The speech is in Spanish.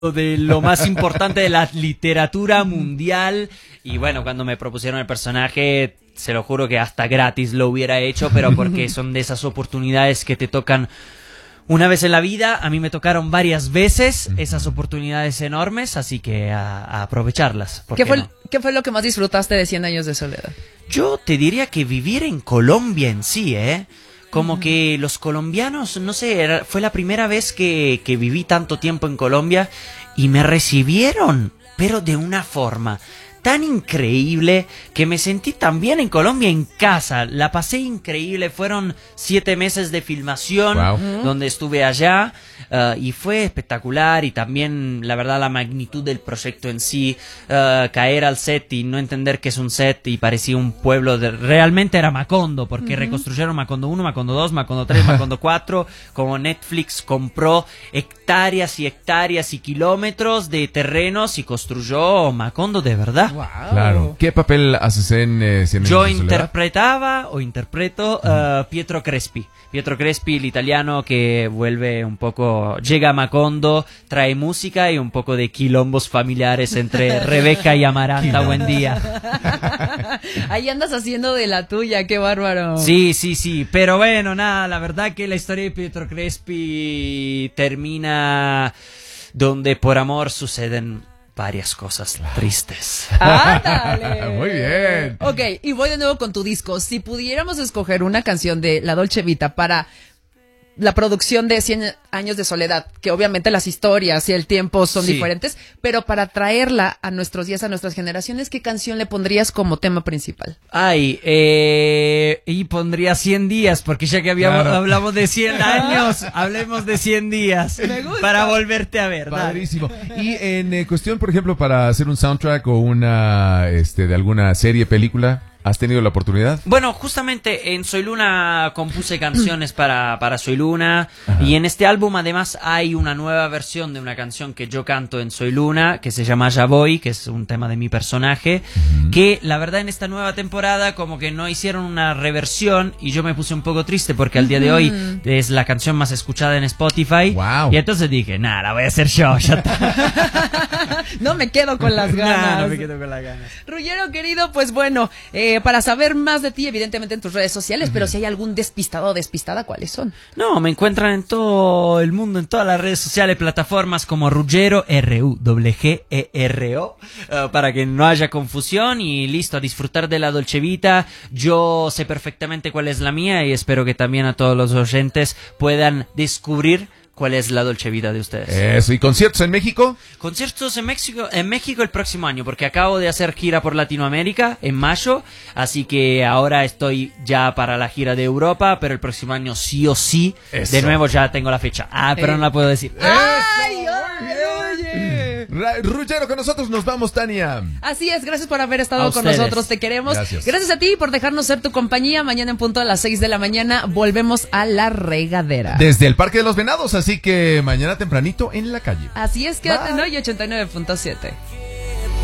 de lo más importante de la literatura mundial. Y bueno, cuando me propusieron el personaje, se lo juro que hasta gratis lo hubiera hecho, pero porque son de esas oportunidades que te tocan una vez en la vida. A mí me tocaron varias veces esas oportunidades enormes, así que a aprovecharlas. ¿Qué fue lo que más disfrutaste de 100 años de soledad? Yo te diría que vivir en Colombia en sí, como que los colombianos, no sé, fue la primera vez que viví tanto tiempo en Colombia y me recibieron, pero de una forma tan increíble que me sentí también en Colombia en casa. La pasé increíble, fueron 7 meses de filmación donde estuve allá y fue espectacular. Y también la verdad la magnitud del proyecto en sí, caer al set y no entender que es un set y parecía un pueblo realmente era Macondo, porque reconstruyeron Macondo 1, Macondo 2, Macondo 3, Macondo 4, como Netflix compró hectáreas y hectáreas y kilómetros de terrenos y construyó Macondo de verdad. Wow. Claro. ¿Qué papel haces en 100 años Yo de soledad? interpretaba o interpreto Pietro Crespi. Pietro Crespi, el italiano que vuelve un poco, llega a Macondo, trae música y un poco de quilombos familiares entre Rebeca y Amaranta. Buen día. Ahí andas haciendo de la tuya, qué bárbaro. Sí, pero bueno, nada, la verdad que la historia de Pietro Crespi termina donde por amor suceden varias cosas tristes. ¡Ándale! Muy bien. Ok, y voy de nuevo con tu disco. Si pudiéramos escoger una canción de La Dolce Vita para la producción de 100 años de soledad, que obviamente las historias y el tiempo son diferentes, pero para traerla a nuestros días, a nuestras generaciones, ¿qué canción le pondrías como tema principal? Y pondría 100 días, porque ya que hablamos de 100 años, hablemos de 100 días. Me gusta. Para volverte a ver. Padrísimo. Y en cuestión, por ejemplo, para hacer un soundtrack o una de alguna serie, película, ¿has tenido la oportunidad? Bueno, justamente en Soy Luna compuse canciones para Soy Luna. Ajá. Y en este álbum además hay una nueva versión de una canción que yo canto en Soy Luna, que se llama Ya Voy, que es un tema de mi personaje, que la verdad en esta nueva temporada como que no hicieron una reversión y yo me puse un poco triste porque al día de hoy es la canción más escuchada en Spotify. Wow. Y entonces dije, nada, la voy a hacer yo, ya está. No me quedo con las ganas. No me quedo con las ganas. Ruggero, querido, pues bueno, para saber más de ti, evidentemente en tus redes sociales, pero si hay algún despistado o despistada, ¿cuáles son? No, me encuentran en todo el mundo, en todas las redes sociales, plataformas como Ruggero, Ruggero, para que no haya confusión y listo, a disfrutar de la Dolce Vita. Yo sé perfectamente cuál es la mía y espero que también a todos los oyentes puedan descubrir cuál es la Dolce Vita de ustedes. Eso, ¿y conciertos en México? Conciertos en México el próximo año, porque acabo de hacer gira por Latinoamérica en mayo, así que ahora estoy ya para la gira de Europa, pero el próximo año sí o sí, Eso. De nuevo ya tengo la fecha. Pero no la puedo decir. ¡Ay, oye! Ruggero, con nosotros nos vamos, Tania. Así es, gracias por haber estado A con ustedes. nosotros, te queremos. Gracias a ti por dejarnos ser tu compañía. Mañana en punto a las 6 de la mañana volvemos a La Regadera. Desde el Parque de los Venados, así que mañana tempranito en la calle. Así es, quédate en hoy 89.7.